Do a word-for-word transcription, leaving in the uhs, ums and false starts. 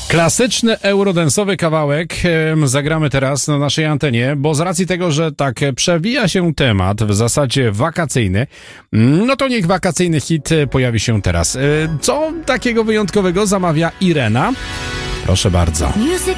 Klasyczny eurodensowy kawałek em, zagramy teraz na naszej antenie, bo z racji tego, że tak przewija się temat w zasadzie wakacyjny, no to niech wakacyjny hit pojawi się teraz. E, Co takiego wyjątkowego zamawia Irena? Proszę bardzo. Music